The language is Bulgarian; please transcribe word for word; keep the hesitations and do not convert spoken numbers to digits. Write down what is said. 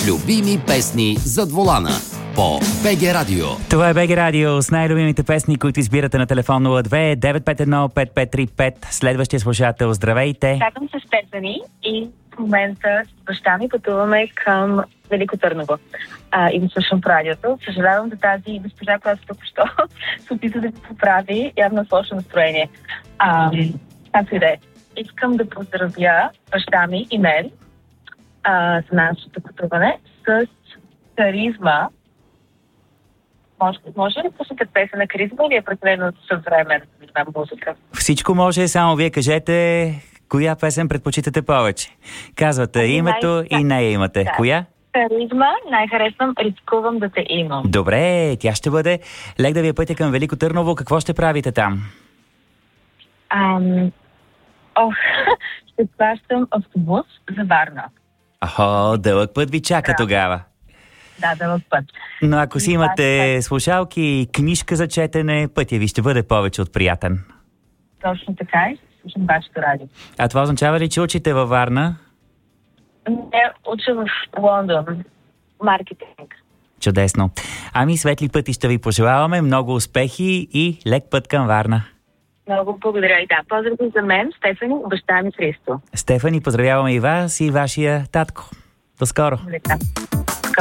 Любими песни зад волана по БГ Радио. Това е БГ Радио с най-любимите песни, които избирате на телефон нула две девет пет едно пет пет три пет. Следващия слушател, здравейте! Казвам се Стефани и в момента с баща ми пътуваме към Велико Търново а, и го слушам по радиото. Съжалявам за тази госпожа, която току-що се опита да ми поправи явно с лошо настроение. А, както и да е. Искам да поздравя баща ми и мен а, за нашето пътуване с Каризма. Може, може ли да пуснете песен на Каризма или е прекалено съвременна музика? Всичко може, само вие кажете коя песен предпочитате повече. Казвате Ами, името най- и нея имате. Да. Коя? Каризма, най-харесвам Рискувам да те имам. Добре, тя ще бъде. Лек да ви е пътя към Велико Търново. Какво ще правите там? Ам... Ох, ще плащам автобус за Варна. Охо, дълъг път ви чака Да. тогава. Да, дълъг път. Но ако си И имате това- слушалки и книжка за четене, пътя ви ще бъде повече от приятен. Точно така и ще слушам вашето радио. А това означава ли, че учите във Варна? Не, уча в Лондон. Маркетинг. Чудесно. Ами светли пътища ви пожелаваме, много успехи и лек път към Варна. Много благодаря и да. Поздрави за мен, Стефани, баща ми Христо. Стефани, поздравяваме и вас и вашия татко. До скоро! Добре.